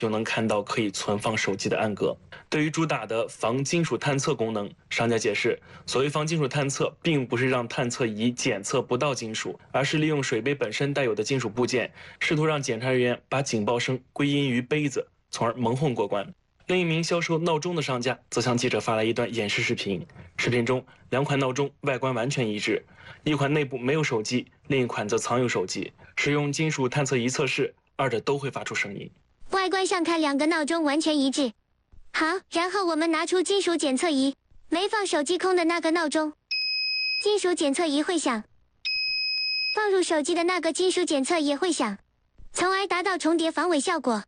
就能看到可以存放手机的暗格。对于主打的防金属探测功能，商家解释，所谓防金属探测，并不是让探测仪检测不到金属，而是利用水杯本身带有的金属部件，试图让检查人员把警报声归因于杯子，从而蒙混过关。另一名销售闹钟的商家则向记者发来一段演示视频，视频中两款闹钟外观完全一致，一款内部没有手机，另一款则藏有手机。使用金属探测仪测试，二者都会发出声音。 外观上看两个闹钟完全一致。好，然后我们拿出金属检测仪，没放手机空的那个闹钟，金属检测仪会响，放入手机的那个金属检测也会响，从而达到重叠防伪效果。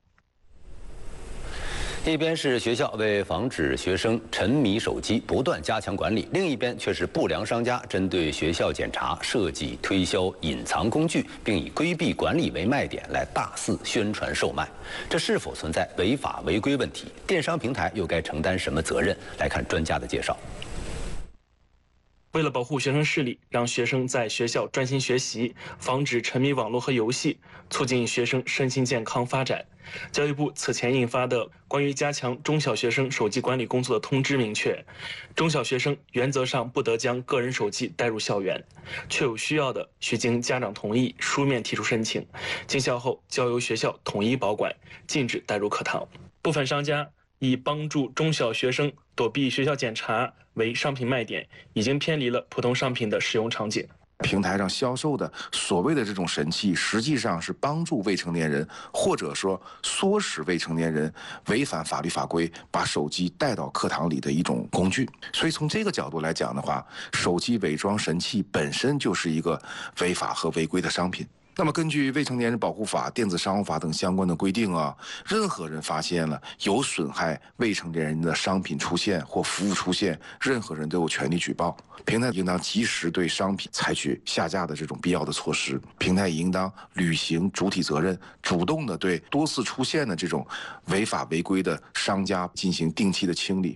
一边是学校为防止学生沉迷手机不断加强管理，另一边却是不良商家针对学校检查设计推销隐藏工具，并以规避管理为卖点来大肆宣传售卖。这是否存在违法违规问题？电商平台又该承担什么责任？来看专家的介绍。 为了保护学生视力，让学生在学校专心学习，防止沉迷网络和游戏，促进学生身心健康发展，教育部此前印发的关于加强中小学生手机管理工作的通知明确，中小学生原则上不得将个人手机带入校园，确有需要的需经家长同意书面提出申请，经校后交由学校统一保管，禁止带入课堂。部分商家以帮助中小学生躲避学校检查为商品卖点，已经偏离了普通商品的使用场景。 平台上销售的所谓的这种神器，实际上是帮助未成年人，或者说唆使未成年人违反法律法规，把手机带到课堂里的一种工具。所以从这个角度来讲的话，手机伪装神器本身就是一个违法和违规的商品。那么根据《未成年人保护法》《电子商务法》等相关的规定啊，任何人发现了有损害未成年人的商品出现或服务出现，任何人都有权利举报。平台应当及时对商品采取下架的这种必要的措施。平台也应当履行主体责任，主动的对多次出现的这种违法违规的商家进行定期的清理。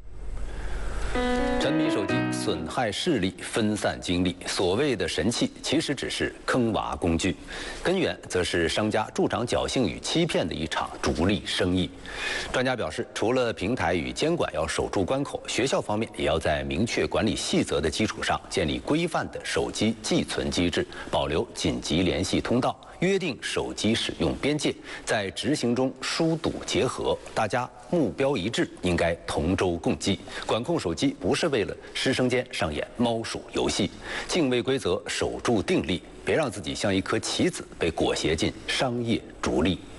沉迷手机损害视力，分散精力。所谓的神器，其实只是坑娃工具，根源则是商家助长侥幸与欺骗的一场逐利生意。专家表示，除了平台与监管要守住关口，学校方面也要在明确管理细则的基础上，建立规范的手机寄存机制，保留紧急联系通道，约定手机使用边界，在执行中疏堵结合，大家目标一致，应该同舟共济。管控手机不是为了师生间上演猫鼠游戏，敬畏规则，守住定力，别让自己像一颗棋子被裹挟进商业逐利。